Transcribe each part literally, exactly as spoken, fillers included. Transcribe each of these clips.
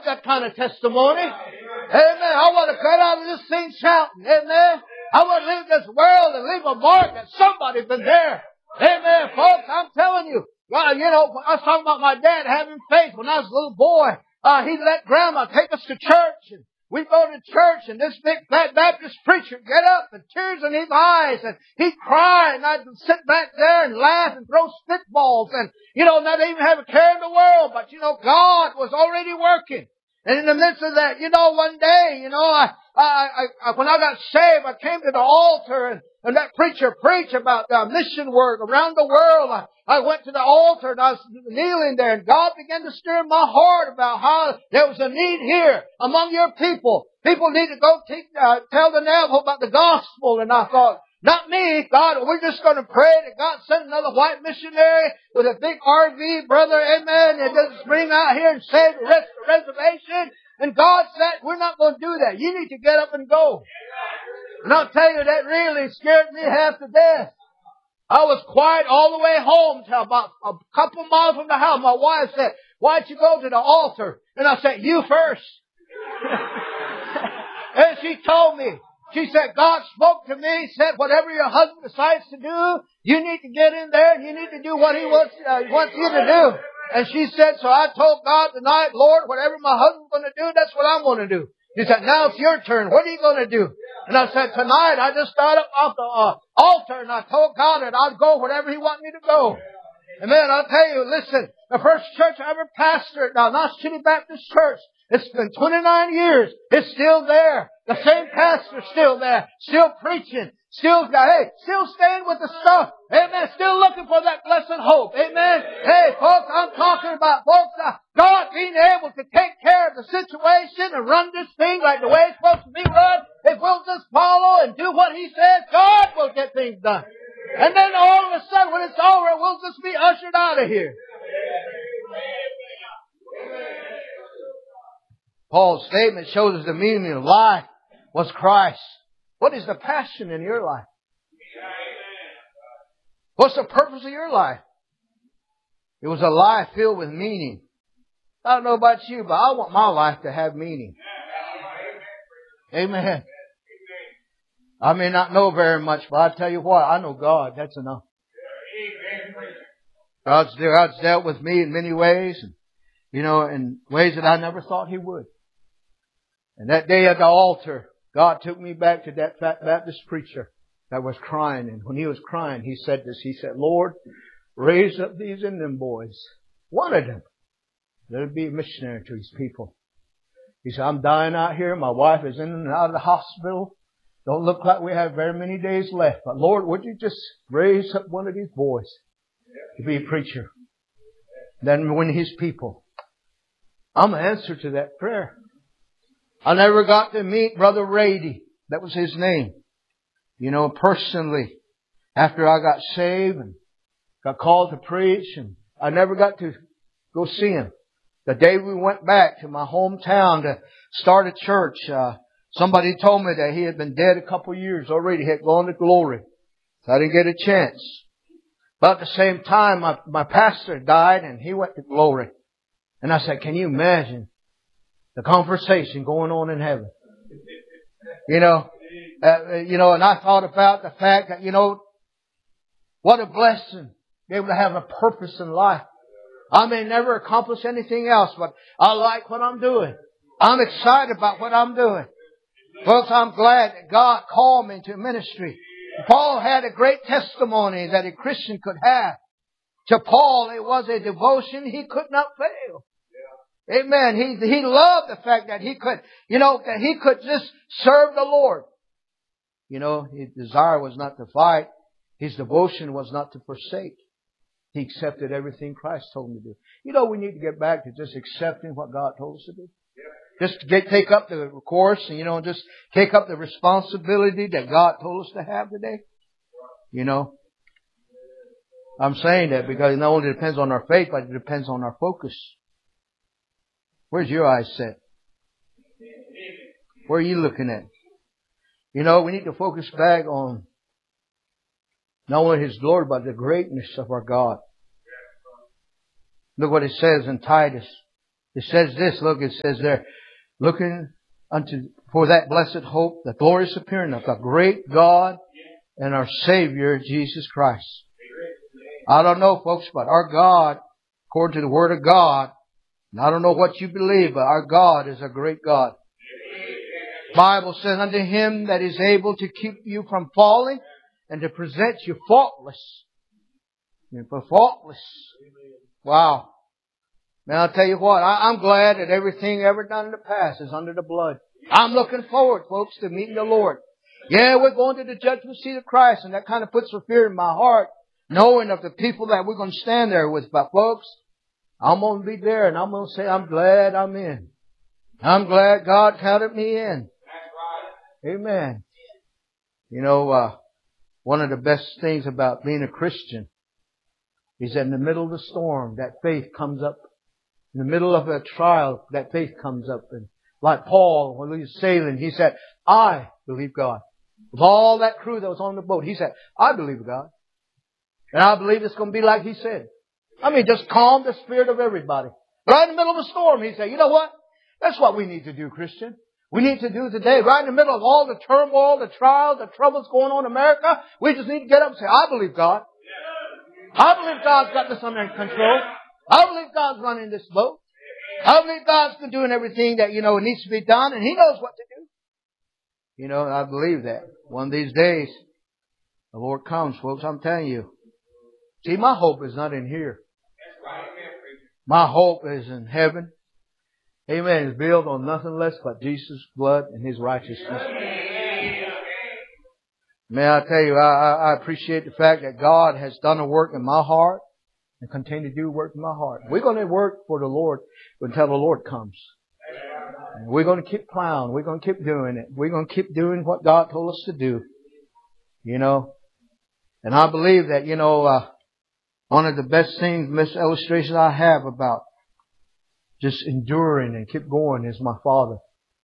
want that kind of testimony. Amen. I want to get out of this thing shouting. Amen. I want to leave this world and leave a mark that somebody's been there. Amen. Folks, I'm telling you. Well, you know, I was talking about my dad having faith when I was a little boy. Uh, he let Grandma take us to church. And we'd go to church and this big fat Baptist preacher get up and tears in his eyes and he'd cry and I'd sit back there and laugh and throw spitballs and, you know, not even have a care in the world. But, you know, God was already working. And in the midst of that, you know, one day, you know, I, I, I, when I got saved, I came to the altar and, and that preacher preached about uh, mission work around the world. I, I went to the altar and I was kneeling there and God began to stir in my heart about how there was a need here among your people. People need to go teach, uh, tell the Navajo about the gospel. And I thought, not me, God, we're just going to pray that God send another white missionary with a big R V, brother, amen, and just bring out here and save the rest of the reservation. And God said, we're not going to do that. You need to get up and go. And I'll tell you, that really scared me half to death. I was quiet all the way home till about a couple miles from the house. My wife said, why'd you go to the altar? And I said, you first. And she told me, she said, God spoke to me, said, whatever your husband decides to do, you need to get in there and you need to do what he wants, uh, wants you to do. And she said, so I told God tonight, Lord, whatever my husband's going to do, that's what I'm going to do. He said, now it's your turn. What are you going to do? And I said, tonight I just got up off the uh, altar and I told God that I'd go wherever He wants me to go. And man, I'll tell you, listen, the first church I ever pastored, now Knox City Baptist Church, it's been twenty-nine years. It's still there. The same pastor's still there, still preaching, still, hey, still staying with the stuff. Amen. Still looking for that blessed hope. Amen. Hey, folks, I'm talking about, folks, uh, God being able to take care of the situation and run this thing like the way it's supposed to be run. If we'll just follow and do what He says, God will get things done. And then all of a sudden, when it's over, we'll just be ushered out of here. Paul's statement shows us the meaning of life was Christ. What is the passion in your life? What's the purpose of your life? It was a life filled with meaning. I don't know about you, but I want my life to have meaning. Amen. I may not know very much, but I tell you what, I know God. That's enough. God's, God's dealt with me in many ways, and, you know, in ways that I never thought He would. And that day at the altar, God took me back to that fat Baptist preacher that was crying. And when he was crying, he said this. He said, Lord, raise up these Indian boys. One of them. Let it be a missionary to His people. He said, I'm dying out here. My wife is in and out of the hospital. Don't look like we have very many days left. But Lord, would you just raise up one of these boys to be a preacher? Then win His people. I'm an answer to that prayer. I never got to meet Brother Rady. That was his name. You know, personally. After I got saved and got called to preach, and I never got to go see him. The day we went back to my hometown to start a church, uh, somebody told me that he had been dead a couple of years already. He had gone to glory. So I didn't get a chance. But at the same time, my, my pastor died and he went to glory. And I said, can you imagine the conversation going on in heaven? You know, uh, you know, and I thought about the fact that, you know, what a blessing to be able to have a purpose in life. I may never accomplish anything else, but I like what I'm doing. I'm excited about what I'm doing. Folks, I'm glad that God called me to ministry. Paul had a great testimony that a Christian could have. To Paul, it was a devotion he could not fail. Amen. He, he loved the fact that he could, you know, that he could just serve the Lord. You know, his desire was not to fight. His devotion was not to forsake. He accepted everything Christ told him to do. You know, we need to get back to just accepting what God told us to do. Just to get, take up the course and, you know, just take up the responsibility that God told us to have today. You know, I'm saying that because it not only depends on our faith, but it depends on our focus. Where's your eyes set? Where are you looking at? You know, we need to focus back on not only His glory, but the greatness of our God. Look what it says in Titus. It says this, look, it says there, looking unto for that blessed hope, the glorious appearing of the great God and our Savior, Jesus Christ. I don't know, folks, but our God, according to the Word of God, and I don't know what you believe, but our God is a great God. The Bible says, unto Him that is able to keep you from falling and to present you faultless. For faultless. Wow. Man, I'll tell you what, I, I'm glad that everything ever done in the past is under the blood. I'm looking forward, folks, to meeting the Lord. Yeah, we're going to the judgment seat of Christ, and that kind of puts a fear in my heart, knowing of the people that we're going to stand there with. But folks, I'm going to be there, and I'm going to say, I'm glad I'm in. I'm glad God counted me in. Amen. You know, uh, one of the best things about being a Christian is that in the middle of the storm, that faith comes up. In the middle of a trial, that faith comes up. And like Paul, when he was sailing, he said, I believe God. With all that crew that was on the boat, he said, I believe God. And I believe it's going to be like he said. I mean, just calm the spirit of everybody. Right in the middle of a storm, he said, you know what? That's what we need to do, Christian. We need to do today, right in the middle of all the turmoil, the trials, the troubles going on in America. We just need to get up and say, I believe God. I believe God's got this under control. I believe God's running this boat. I believe God's been doing everything that, you know, needs to be done, and He knows what to do. You know, I believe that. One of these days, the Lord comes, folks, I'm telling you. See, my hope is not in here. My hope is in heaven. Amen. It's built on nothing less but Jesus' blood and His righteousness. May I tell you, I, I appreciate the fact that God has done a work in my heart and continue to do work in my heart. We're going to work for the Lord until the Lord comes. And we're going to keep plowing. We're going to keep doing it. We're going to keep doing what God told us to do. You know. And I believe that, you know, uh, one of the best things, best illustrations I have about just enduring and keep going is my father.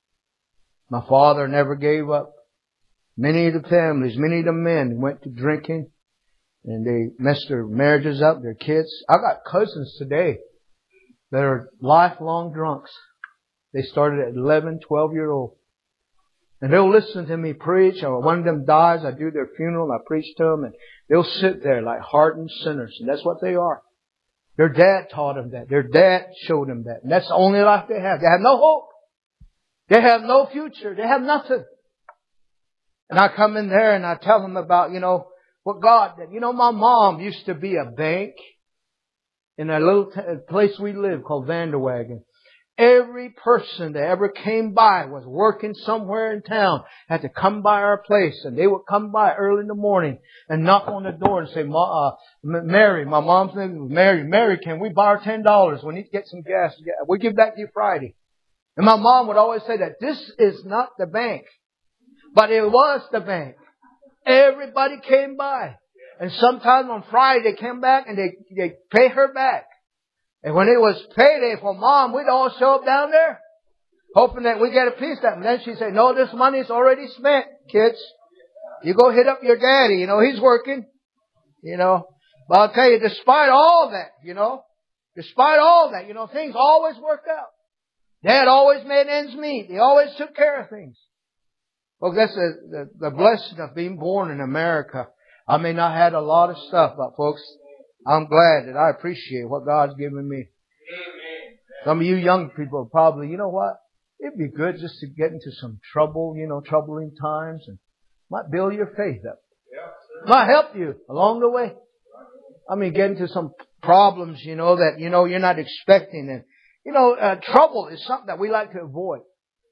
My father never gave up. Many of the families, many of the men went to drinking and they messed their marriages up, their kids. I got cousins today that are lifelong drunks. They started at eleven, twelve year old. And they'll listen to me preach, or one of them dies, I do their funeral, I preach to them, and they'll sit there like hardened sinners. And that's what they are. Their dad taught them that. Their dad showed them that. And that's the only life they have. They have no hope. They have no future. They have nothing. And I come in there and I tell them about, you know, what God did. You know, my mom used to be a bank in a little t- place we live called Vanderwagen. Every person that ever came by was working somewhere in town, had to come by our place, and they would come by early in the morning and knock on the door and say, Ma, uh, Mary, my mom's name was Mary, Mary, can we borrow ten dollars? We need to get some gas. We'll give that to you Friday. And my mom would always say that this is not the bank, but it was the bank. Everybody came by. And sometimes on Friday they came back and they, they pay her back. And when it was payday for Mom, we'd all show up down there, hoping that we get a piece of that. And then she'd say, no, this money's already spent, kids. You go hit up your daddy. You know, he's working. You know. But I'll tell you, despite all that, you know, despite all that, you know, things always worked out. Dad always made ends meet. He always took care of things. Well, that's the, the, the blessing of being born in America. I may not have had a lot of stuff, but folks, I'm glad that I appreciate what God's given me. Some of you young people probably, you know what? It'd be good just to get into some trouble, you know, troubling times, and might build your faith up. Might help you along the way. I mean, get into some problems, you know, that, you know, you're not expecting. And, you know, uh, trouble is something that we like to avoid.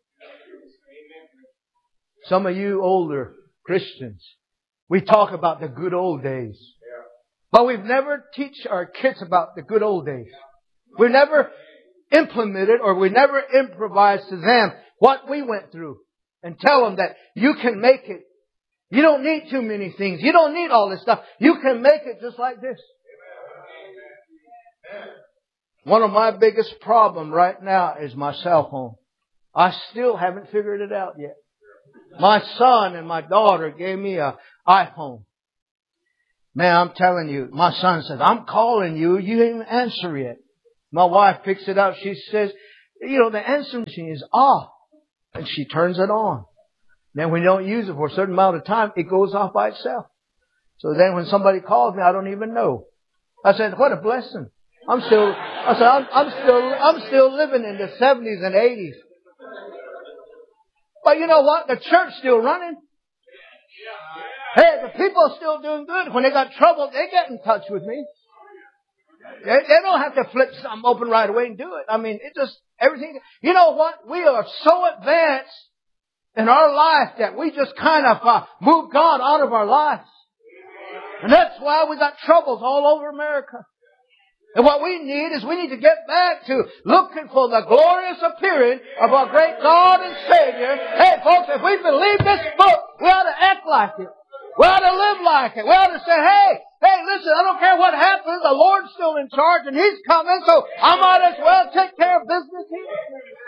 Some of you older Christians, we talk about the good old days. But we've never teach our kids about the good old days. We've never implemented or we never improvised to them what we went through and tell them that you can make it. You don't need too many things. You don't need all this stuff. You can make it just like this. One of my biggest problems right now is my cell phone. I still haven't figured it out yet. My son and my daughter gave me an iPhone. Man, I'm telling you, my son says, I'm calling you. You didn't even answer yet. My wife picks it up. She says, You know, the answering machine is off. And she turns it on. Then when you don't use it for a certain amount of time, it goes off by itself. So then when somebody calls me, I don't even know. I said, what a blessing. I'm still, I said, I'm, I'm still, I'm still living in the seventies and eighties. But you know what? The church's still running. Hey, the people are still doing good. When they got trouble, they get in touch with me. They, they don't have to flip something open right away and do it. I mean, it just, everything. You know what? We are so advanced in our life that we just kind of uh, move God out of our lives. And that's why we got troubles all over America. And what we need is we need to get back to looking for the glorious appearing of our great God and Savior. Hey folks, if we believe this book, we ought to act like it. We ought to live like it. We ought to say, hey, hey, listen, I don't care what happens. The Lord's still in charge and He's coming, so I might as well take care of business here.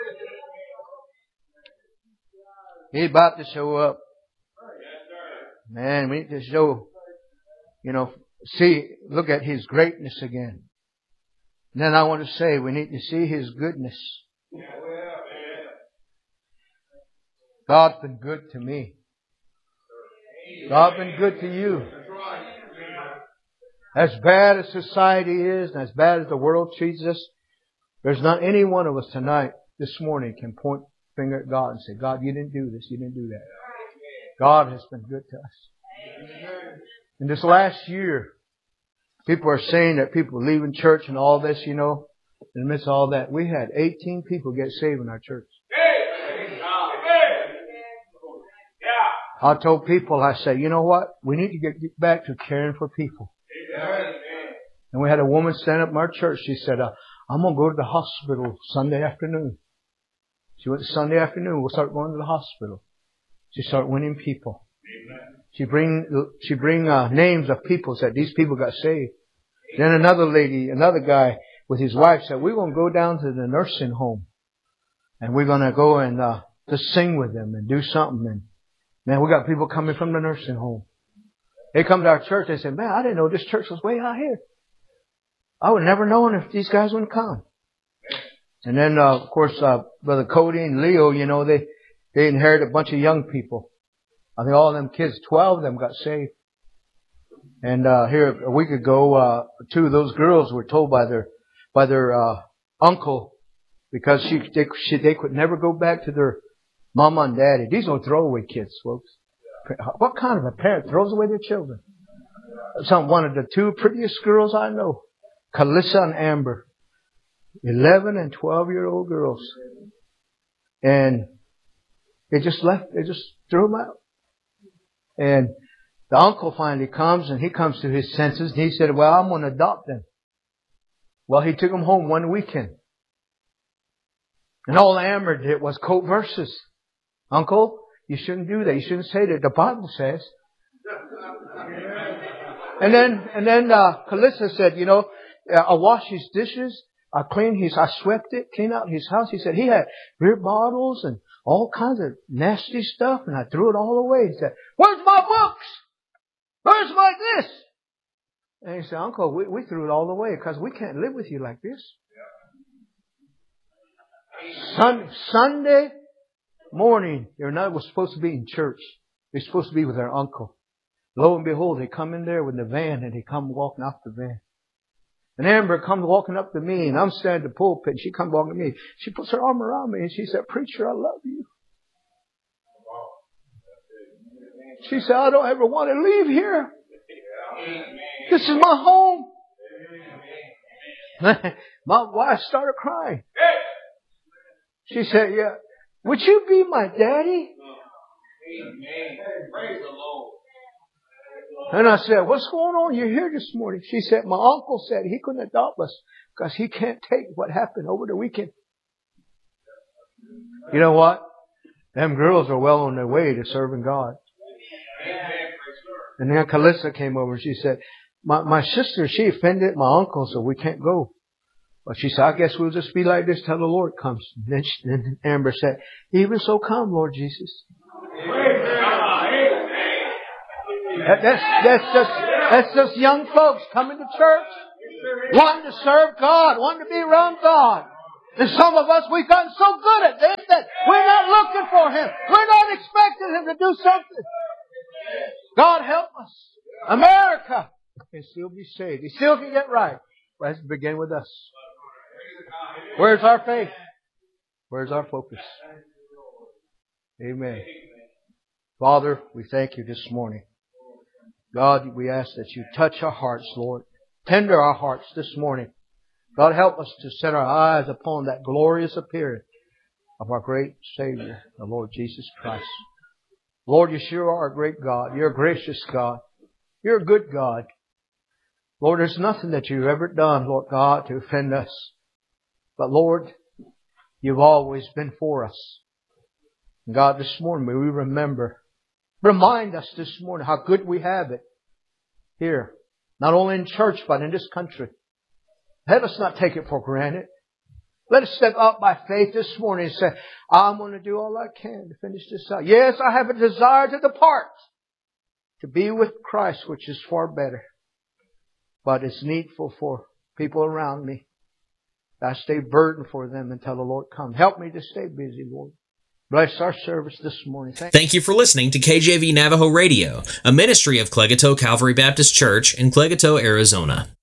He's about to show up. Man, we need to show, you know, see, look at His greatness again. And then I want to say we need to see His goodness. God's been good to me. God's been good to you. As bad as society is and as bad as the world treats us, there's not any one of us tonight, this morning, can point finger at God and say, God, you didn't do this, you didn't do that. God has been good to us. In this last year, people are saying that people leaving church and all this, you know, in the midst of all that, we had eighteen people get saved in our church. I told people, I said, you know what? We need to get back to caring for people. And we had a woman stand up in our church. She said, uh, I'm going to go to the hospital Sunday afternoon. She went Sunday afternoon. We'll start going to the hospital. She started winning people. She bring, she bring uh, names of people, said these people got saved. Then another lady, another guy with his wife said, we're going to go down to the nursing home. And we're going to go and uh, just sing with them and do something. And man, we got people coming from the nursing home. They come to our church. They say, man, I didn't know this church was way out here. I would never known if these guys wouldn't come. And then, uh, of course, uh, Brother Cody and Leo, you know, they, they inherited a bunch of young people. I think all of them kids, twelve of them got saved. And, uh, here a week ago, uh, two of those girls were told by their, by their, uh, uncle, because she, they, she, they could never go back to their mama and daddy. These are throwaway kids, folks. What kind of a parent throws away their children? Some, one of the two prettiest girls I know, Calissa and Amber. eleven and twelve year old girls. And they just left, they just threw them out. And the uncle finally comes and he comes to his senses and he said, well, I'm going to adopt them. Well, he took them home one weekend. And all Amber did was quote verses. Uncle, you shouldn't do that. You shouldn't say that. The Bible says. And then, and then, uh, Calissa said, you know, I washed his dishes. I cleaned his, I swept it, cleaned out his house. He said he had beer bottles and all kinds of nasty stuff and I threw it all away. He said, where's my books? Where's my this? And he said, Uncle, we, we threw it all away because we can't live with you like this. Sun, Sunday morning, they're not was supposed to be in church. They're supposed to be with their uncle. Lo and behold, they come in there with the van and they come walking off the van. And Amber comes walking up to me and I'm standing at the pulpit and she comes walking to me. She puts her arm around me and she said, Preacher, I love you. She said, I don't ever want to leave here. This is my home. My wife started crying. She said, yeah, would you be my daddy? And I said, what's going on? You're here this morning. She said, my uncle said he couldn't adopt us because he can't take what happened over the weekend. You know what? Them girls are well on their way to serving God. And then Calissa came over and she said, my, my sister, she offended my uncle, so we can't go. But she said, I guess we'll just be like this till the Lord comes. And then, she, then Amber said, even so come, Lord Jesus. That, that's, that's just, that's just young folks coming to church, wanting to serve God, wanting to be around God. And some of us, we've gotten so good at this that we're not looking for Him. We're not expecting Him to do something. God help us. America can still be saved. He still can get right. Let's begin with us. Where's our faith? Where's our focus? Amen. Father, we thank You this morning. God, we ask that You touch our hearts, Lord. Tender our hearts this morning. God, help us to set our eyes upon that glorious appearance of our great Savior, the Lord Jesus Christ. Lord, You sure are a great God. You're a gracious God. You're a good God. Lord, there's nothing that You've ever done, Lord God, to offend us. But Lord, You've always been for us. And God, this morning may we remember, remind us this morning how good we have it here. Not only in church, but in this country. Let us not take it for granted. Let us step up by faith this morning and say, I'm going to do all I can to finish this out. Yes, I have a desire to depart, to be with Christ, which is far better. But it's needful for people around me that I stay burdened for them until the Lord comes. Help me to stay busy, Lord. Bless our service this morning. Thank, Thank you for listening to K J V Navajo Radio, a ministry of Clegato Calvary Baptist Church in Clegato, Arizona.